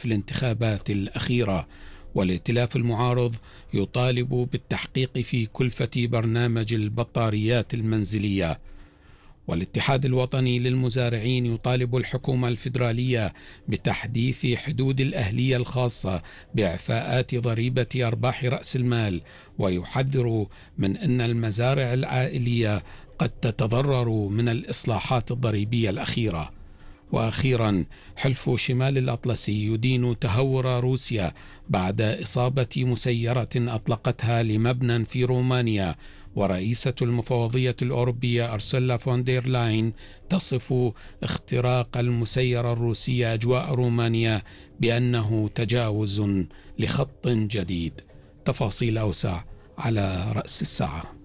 في الانتخابات الأخيرة. والائتلاف المعارض يطالب بالتحقيق في كلفة برنامج البطاريات المنزلية. والاتحاد الوطني للمزارعين يطالب الحكومة الفيدرالية بتحديث حدود الأهلية الخاصة بإعفاءات ضريبة أرباح رأس المال، ويحذر من أن المزارع العائلية قد تتضرر من الإصلاحات الضريبية الأخيرة. وأخيرا، حلف شمال الأطلسي يدين تهور روسيا بعد إصابة مسيرة أطلقتها لمبنى في رومانيا. ورئيسة المفوضية الأوروبية أرسولا فوندير لاين تصف اختراق المسيرة الروسية أجواء رومانيا بأنه تجاوز لخط جديد. تفاصيل أوسع على رأس الساعة.